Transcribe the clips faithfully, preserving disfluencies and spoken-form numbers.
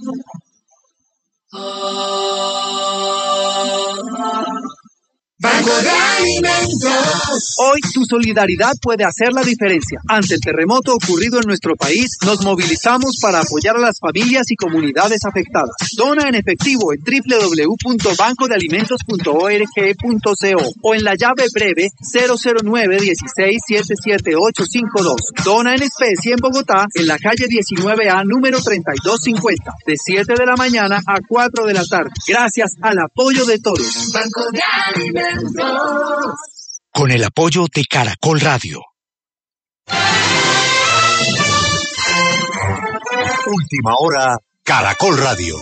Banco de Alimentos. Hoy tu solidaridad puede hacer la diferencia. Ante el terremoto ocurrido en nuestro país, nos movilizamos para apoyar a las familias y comunidades afectadas. Dona en efectivo en doble u doble u doble u punto banco de alimentos punto org punto co o en la llave breve cero cero nueve dieciséis siete siete ocho cinco dos. Dona en especie en Bogotá, en la calle diecinueve A, número treinta y dos cincuenta, de siete de la mañana a cuatro de la tarde. Gracias al apoyo de todos. Banco de Alimentos. Con el apoyo de Caracol Radio. Última hora, Caracol Radio.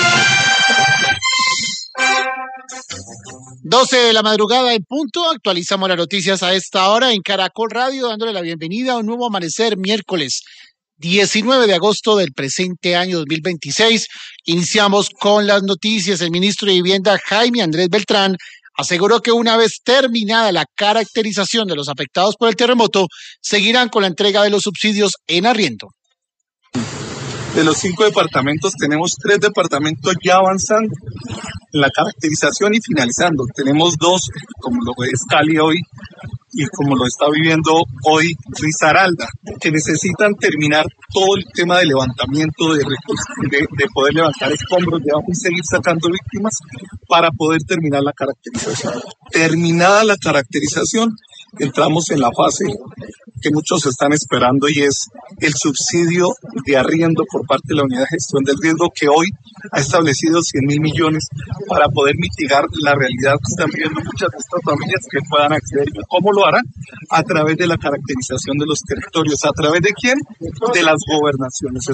doce de la madrugada en punto, actualizamos las noticias a esta hora en Caracol Radio, dándole la bienvenida a un nuevo amanecer miércoles diecinueve de agosto del presente año dos mil veintiséis. Iniciamos con las noticias. El ministro de Vivienda, Jaime Andrés Beltrán, aseguró que una vez terminada la caracterización de los afectados por el terremoto, seguirán con la entrega de los subsidios en arriendo. De los cinco departamentos, tenemos tres departamentos ya avanzando en la caracterización y finalizando. Tenemos dos, como lo es Cali hoy y como lo está viviendo hoy Risaralda, que necesitan terminar todo el tema de levantamiento, de, de, de poder levantar escombros de abajo y seguir sacando víctimas para poder terminar la caracterización. Terminada la caracterización, entramos en la fase que muchos están esperando y es el subsidio de arriendo por parte de la Unidad de Gestión del Riesgo, que hoy ha establecido cien mil millones para poder mitigar la realidad que están viviendo muchas de estas familias, que puedan acceder. ¿Cómo lo harán? A través de la caracterización de los territorios. ¿A través de quién? De las gobernaciones.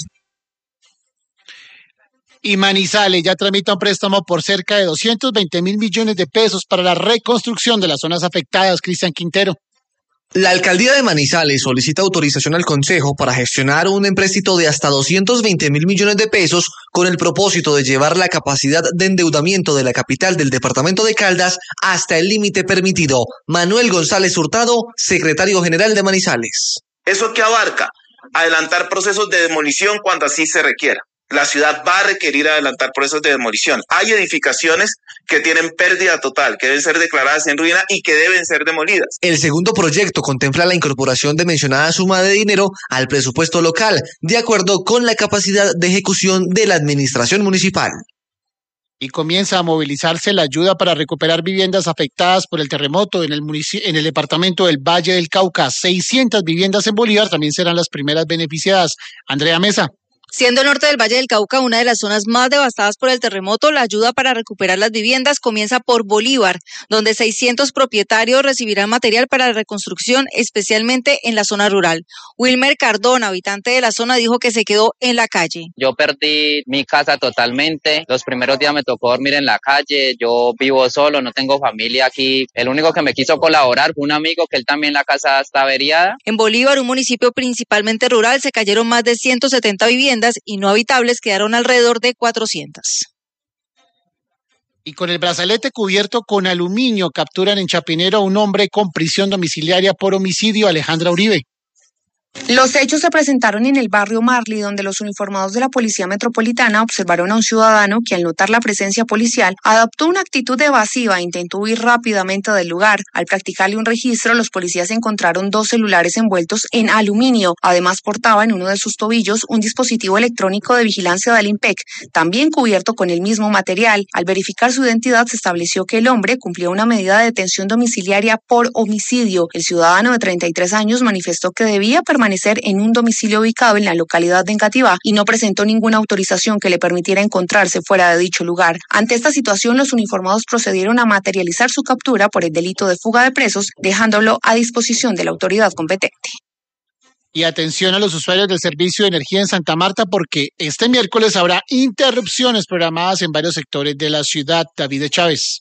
Y Manizales ya tramita un préstamo por cerca de doscientos veinte mil millones de pesos para la reconstrucción de las zonas afectadas. Cristian Quintero. La alcaldía de Manizales solicita autorización al Consejo para gestionar un empréstito de hasta doscientos veinte mil millones de pesos con el propósito de llevar la capacidad de endeudamiento de la capital del departamento de Caldas hasta el límite permitido. Manuel González Hurtado, secretario general de Manizales. ¿Eso qué abarca? Adelantar procesos de demolición cuando así se requiera. La ciudad va a requerir adelantar procesos de demolición. Hay edificaciones que tienen pérdida total, que deben ser declaradas en ruina y que deben ser demolidas. El segundo proyecto contempla la incorporación de mencionada suma de dinero al presupuesto local, de acuerdo con la capacidad de ejecución de la administración municipal. Y comienza a movilizarse la ayuda para recuperar viviendas afectadas por el terremoto en el munici- en el departamento del Valle del Cauca. seiscientas viviendas en Bolívar también serán las primeras beneficiadas. Andrea Mesa. Siendo el norte del Valle del Cauca una de las zonas más devastadas por el terremoto, la ayuda para recuperar las viviendas comienza por Bolívar, donde seiscientos propietarios recibirán material para la reconstrucción, especialmente en la zona rural. Wilmer Cardona, habitante de la zona, dijo que se quedó en la calle. Yo perdí mi casa totalmente. Los primeros días me tocó dormir en la calle. Yo vivo solo, no tengo familia aquí. El único que me quiso colaborar fue un amigo, que él también la casa está averiada. En Bolívar, un municipio principalmente rural, se cayeron más de ciento setenta viviendas y no habitables quedaron alrededor de cuatrocientas. Y con el brazalete cubierto con aluminio capturan en Chapinero a un hombre con prisión domiciliaria por homicidio. Alejandra Uribe. Los hechos se presentaron en el barrio Marley, donde los uniformados de la Policía Metropolitana observaron a un ciudadano que, al notar la presencia policial, adoptó una actitud evasiva e intentó huir rápidamente del lugar. Al practicarle un registro, los policías encontraron dos celulares envueltos en aluminio. Además, portaba en uno de sus tobillos un dispositivo electrónico de vigilancia del IMPEC, también cubierto con el mismo material. Al verificar su identidad, se estableció que el hombre cumplía una medida de detención domiciliaria por homicidio. El ciudadano de treinta y tres años manifestó que debía permanecer permanecer en un domicilio ubicado en la localidad de Engativá y no presentó ninguna autorización que le permitiera encontrarse fuera de dicho lugar. Ante esta situación, los uniformados procedieron a materializar su captura por el delito de fuga de presos, dejándolo a disposición de la autoridad competente. Y atención a los usuarios del servicio de energía en Santa Marta, porque este miércoles habrá interrupciones programadas en varios sectores de la ciudad. David Chávez.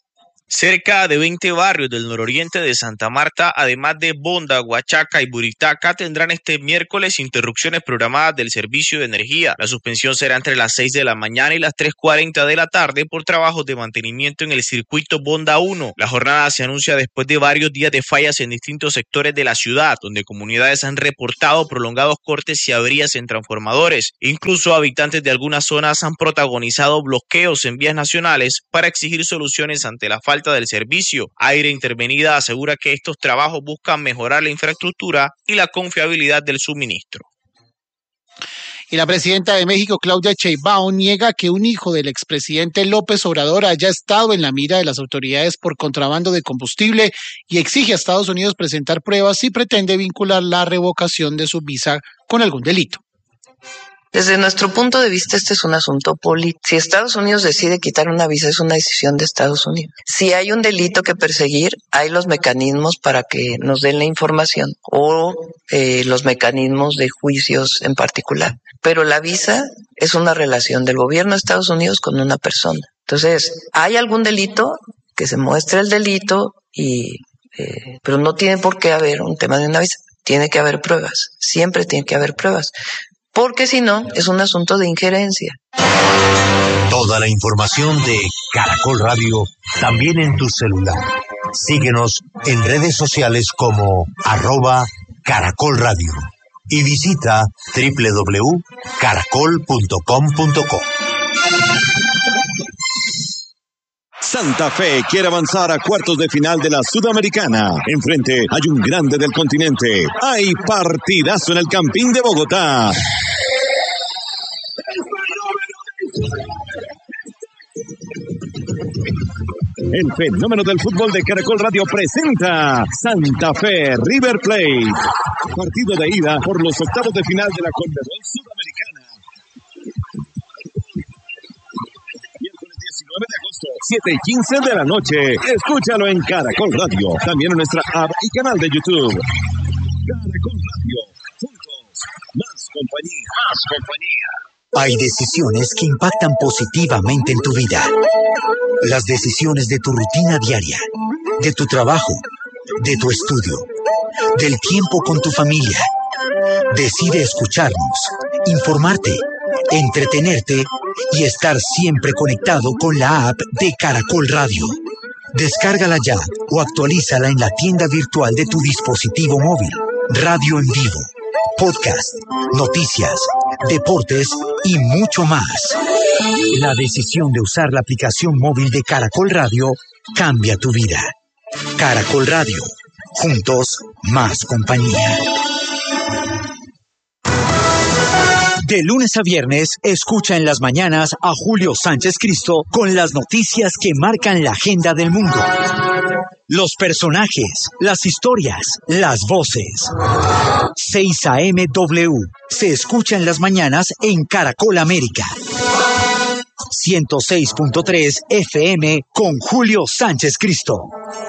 Cerca de veinte barrios del nororiente de Santa Marta, además de Bonda, Huachaca y Buritaca, tendrán este miércoles interrupciones programadas del servicio de energía. La suspensión será entre las seis de la mañana y las tres cuarenta de la tarde por trabajos de mantenimiento en el circuito Bonda uno. La jornada se anuncia después de varios días de fallas en distintos sectores de la ciudad, donde comunidades han reportado prolongados cortes y averías en transformadores. Incluso habitantes de algunas zonas han protagonizado bloqueos en vías nacionales para exigir soluciones ante la falta del servicio. Aire Intervenida asegura que estos trabajos buscan mejorar la infraestructura y la confiabilidad del suministro. Y la presidenta de México, Claudia Sheinbaum, niega que un hijo del expresidente López Obrador haya estado en la mira de las autoridades por contrabando de combustible y exige a Estados Unidos presentar pruebas si pretende vincular la revocación de su visa con algún delito. Desde nuestro punto de vista, este es un asunto político. Si Estados Unidos decide quitar una visa, es una decisión de Estados Unidos. Si hay un delito que perseguir, hay los mecanismos para que nos den la información o eh, los mecanismos de juicios en particular. Pero la visa es una relación del gobierno de Estados Unidos con una persona. Entonces, hay algún delito, que se muestre el delito, y eh, pero no tiene por qué haber un tema de una visa. Tiene que haber pruebas. Siempre tiene que haber pruebas. Porque si no, es un asunto de injerencia. Toda la información de Caracol Radio también en tu celular. Síguenos en redes sociales como arroba Caracol Radio y visita doble u doble u doble u punto caracol punto com punto co. Santa Fe quiere avanzar a cuartos de final de la Sudamericana. Enfrente hay un grande del continente. Hay partidazo en el Campín de Bogotá. El fenómeno del fútbol de Caracol Radio presenta Santa Fe River Plate. Partido de ida por los octavos de final de la Conmebol Sudamericana. Miércoles diecinueve de agosto, siete y quince de la noche. Escúchalo en Caracol Radio. También en nuestra app y canal de YouTube. Caracol Radio. Juntos. Más compañía. Más compañía. Hay decisiones que impactan positivamente en tu vida. Las decisiones de tu rutina diaria, de tu trabajo, de tu estudio, del tiempo con tu familia. Decide escucharnos, informarte, entretenerte y estar siempre conectado con la app de Caracol Radio. Descárgala ya o actualízala en la tienda virtual de tu dispositivo móvil. Radio en vivo, podcast, noticias, deportes y mucho más. La decisión de usar la aplicación móvil de Caracol Radio cambia tu vida. Caracol Radio. Juntos, más compañía. De lunes a viernes, escucha en las mañanas a Julio Sánchez Cristo con las noticias que marcan la agenda del mundo. Los personajes, las historias, las voces. seis A M W se escucha en las mañanas en Caracol América. ciento seis punto tres F M con Julio Sánchez Cristo.